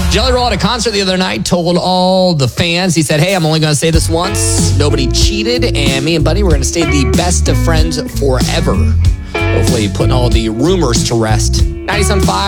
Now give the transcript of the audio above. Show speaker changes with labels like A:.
A: Jelly Roll at a concert the other night told all the fans, he said, hey, I'm only going to say this once. Nobody cheated, and me and Buddy, we're going to stay the best of friends forever. Hopefully putting all the rumors to rest. 97.5